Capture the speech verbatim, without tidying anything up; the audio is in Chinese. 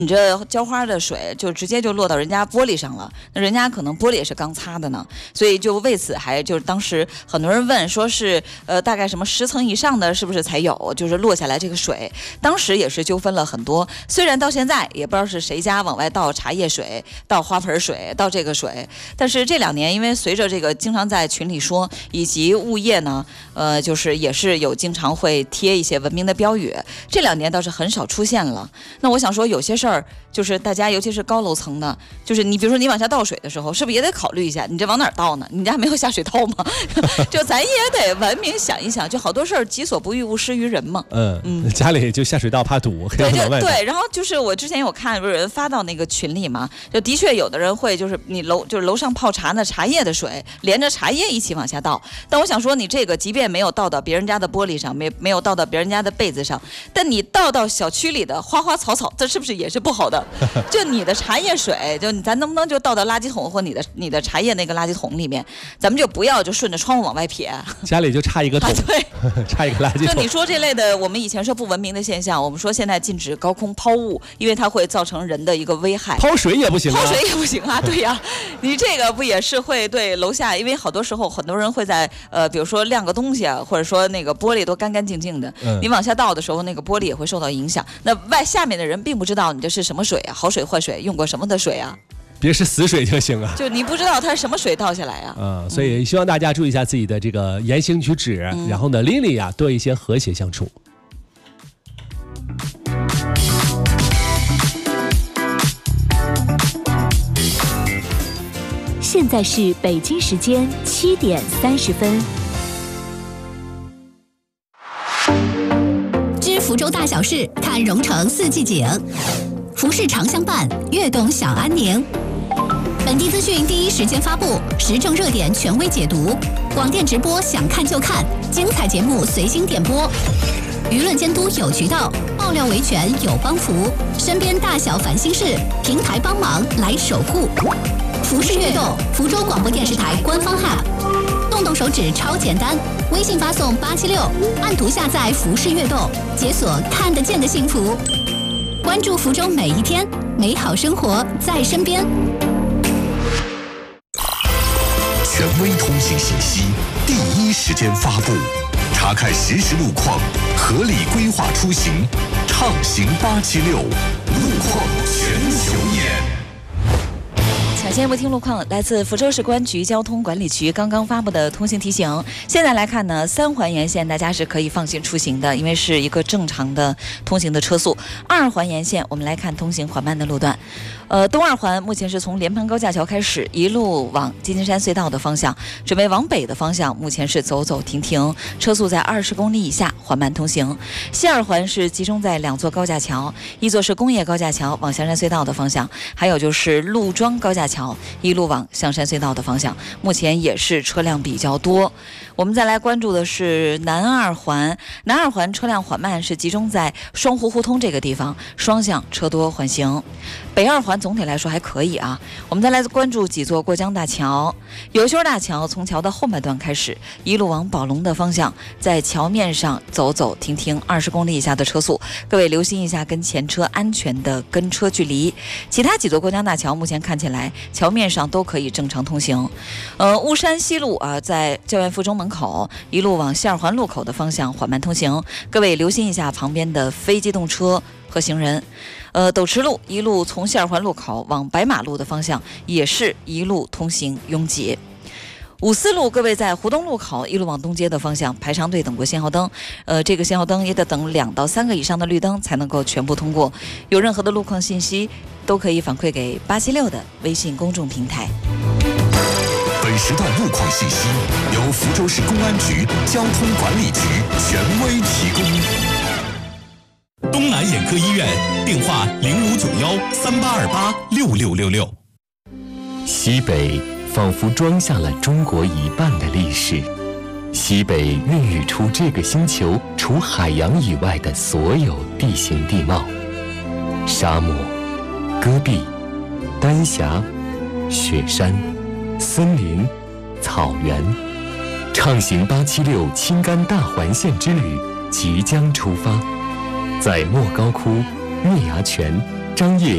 你这浇花的水就直接就落到人家玻璃上了，那人家可能玻璃也是刚擦的呢，所以就为此还就是当时很多人问说是呃大概什么十层以上的是不是才有就是落下来这个水，当时也是纠纷了很多。虽然到现在也不知道是谁家往外倒茶叶水、倒花盆水、倒这个水，但是这两年因为随着这个经常在群里说，以及物业呢，呃就是也是有经常会贴一些文明的标语，这两年倒是很少出现了。那我想说有些事儿。就是大家，尤其是高楼层的，就是你比如说你往下倒水的时候，是不是也得考虑一下，你这往哪儿倒呢？你家没有下水道吗？就咱也得文明想一想，就好多事儿己所不欲，勿施于人嘛。 嗯嗯，家里就下水道怕堵， 对就对。然后就是我之前有看，不是有人发到那个群里嘛，就的确有的人会就是你楼就是楼上泡茶那茶叶的水，连着茶叶一起往下倒。但我想说，你这个即便没有倒到别人家的玻璃上，没没有倒到别人家的被子上，但你倒到小区里的花花草草，这是不是也是不好的？就你的茶叶水，就咱能不能就倒到垃圾桶或你的你的茶叶那个垃圾桶里面？咱们就不要就顺着窗户往外撇。 家里就差一个桶，啊、 对， 差一个垃圾桶。 就你说这类的，我们以前说不文明的现象，我们说现在禁止高空抛物，因为它会造成人的一个危害。 抛水也不行、啊， 抛水也不行啊，对呀、啊，你这个不也是会对楼下？因为好多时候很多人会在呃，比如说晾个东西啊，或者说那个玻璃都干干净净的，嗯、你往下倒的时候，那个玻璃也会受到影响。那外下面的人并不知道你这是什么水啊，好水坏水，用过什么的水啊？ 别是死水就行啊， 就你不知道它是什么水倒下来啊。 嗯，所以希望大家注意一下自己的这个言行举止，嗯、然后呢，邻里啊多一些和谐相处。 现在是北京时间七点三十分。 知福州大小事，看蓉城四季景。服饰常相伴，悦动小安宁。本地资讯第一时间发布，时政热点权威解读，广电直播想看就看，精彩节目随心点播。舆论监督有渠道，爆料维权有帮扶，身边大小烦心事，平台帮忙来守护。服饰悦动，福州广播电视台官方 App， 动动手指超简单，微信发送八七六，按图下载服饰悦动，解锁看得见的幸福。关注福州每一天，美好生活在身边。 权威通信信息，第一时间发布，查看实时路况，合理规划出行，畅行八七六，路况全球眼。 抢先不听路况，来自福州市公安局交通管理局刚刚发布的通行提醒。现在来看呢，三环沿线大家是可以放心出行的，因为是一个正常的通行的车速。二环沿线，我们来看通行缓慢的路段。呃，东二环目前是从莲蓬高架桥开始，一路往旧金山隧道的方向，准备往北的方向，目前是走走停停，车速在二十公里以下，缓慢通行。西二环是集中在两座高架桥，一座是工业高架桥往香山隧道的方向，还有就是陆庄高架桥一路往香山隧道的方向，目前也是车辆比较多。我们再来关注的是南二环，南二环车辆缓慢是集中在双湖胡同这个地方，双向车多缓行。北二环总体来说还可以啊。我们再来关注几座过江大桥，有修大桥从桥的后半段开始，一路往宝龙的方向，在桥面上走走停停，二十公里以下的车速，各位留心一下跟前车安全的跟车距离。其他几座过江大桥目前看起来桥面上都可以正常通行。呃，巫山西路啊，在教院附中门口一路往西二环路口的方向缓慢通行，各位留心一下旁边的非机动车和行人。呃，斗池路一路从西二环路口往白马路的方向，也是一路通行拥挤。五四路，各位在湖东路口一路往东街的方向排长队等过信号灯，呃，这个信号灯也得等两到三个以上的绿灯才能够全部通过。有任何的路况信息，都可以反馈给八七六的微信公众平台。 本时段路况信息由福州市公安局交通管理局权威提供。 东南眼科医院，电话零五九幺三八二八六六六六。 西北仿佛装下了中国一半的历史，西北孕育出这个星球除海洋以外的所有地形地貌：沙漠、戈壁、丹霞、雪山、森林、草原。畅行八七六青甘大环线之旅即将出发，在莫高窟、月牙泉、张掖